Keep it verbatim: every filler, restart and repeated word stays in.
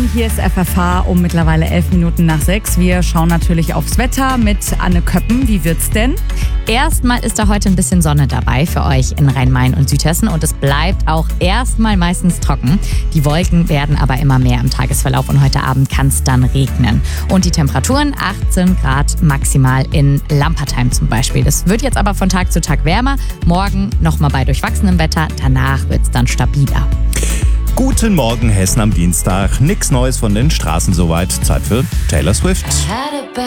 hier ist F F H um mittlerweile elf Minuten nach sechs. Wir schauen natürlich aufs Wetter mit Anne Köppen. Wie wird's denn? Erstmal ist da heute ein bisschen Sonne dabei für euch in Rhein-Main und Südhessen und es bleibt auch erstmal meistens trocken. Die Wolken werden aber immer mehr im Tagesverlauf und heute Abend kann es dann regnen. Und die Temperaturen achtzehn Grad maximal in Lampertheim zum Beispiel. Das wird jetzt aber von Tag zu Tag wärmer. Morgen nochmal bei durchwachsenem Wetter, danach wird es dann stabiler. Guten Morgen Hessen am Dienstag. Nix Neues von den Straßen soweit. Zeit für Taylor Swift.